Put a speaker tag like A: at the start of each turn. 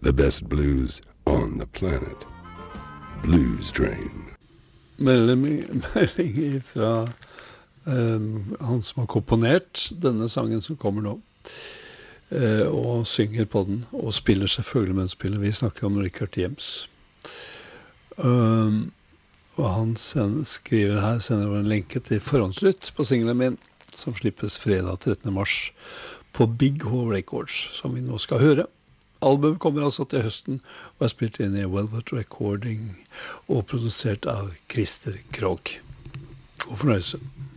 A: The best blues on the planet. Blues Train.
B: Melding fra han som har komponert denne sangen som kommer nå, og synger på den, og spiller selvfølgelig medspiller. Vi snakker om Richard James. Og han skriver her, sender en lenke til forhåndslytt på singlen min, som slippes fredag 13. mars på Big H Records, som vi nå skal høre. Albumet kommer altså til høsten, og er spilt inn i Velvet Recording, og produsert av Christer Krogh. God fornøyelse.